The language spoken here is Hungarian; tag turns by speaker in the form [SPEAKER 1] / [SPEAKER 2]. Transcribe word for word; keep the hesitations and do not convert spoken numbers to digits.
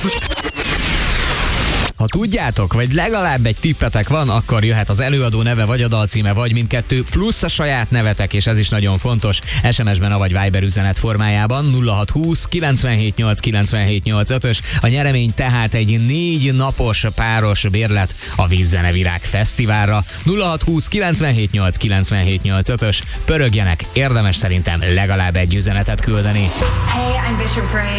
[SPEAKER 1] Ha tudjátok, vagy legalább egy tippetek van, akkor jöhet az előadó neve, vagy a dalcíme, vagy mindkettő, plusz a saját nevetek, és ez is nagyon fontos. es em es-ben, vagy Viber üzenet formájában nulla hat húsz kilencvenhét nyolc kilencvenhét nyolcvanötös. A nyeremény tehát egy négy napos páros bérlet a Vízzenevirág Fesztiválra. nulla hat húsz kilencvenhét nyolc kilencvenhét nyolcvanötös. Pörögjenek, érdemes szerintem legalább egy üzenetet küldeni.
[SPEAKER 2] Hey, I'm Bishop Brave.